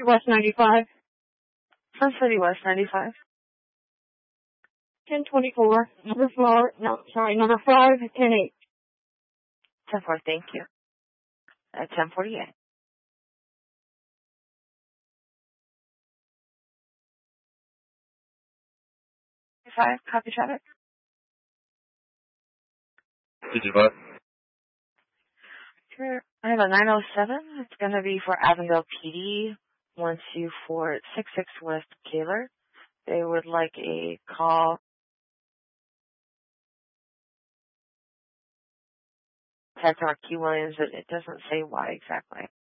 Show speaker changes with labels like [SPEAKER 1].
[SPEAKER 1] West 95.
[SPEAKER 2] Sun City West 95.
[SPEAKER 1] 1024. Number 5, 10-8.
[SPEAKER 2] 10-4, thank you. At 10:48. 5, copy traffic.
[SPEAKER 3] 55.
[SPEAKER 2] Sure. I have a 907. It's going to be for Avondale PD, 12466 West Kaler. They would like a call. That's our Key Williams, but it doesn't say why exactly.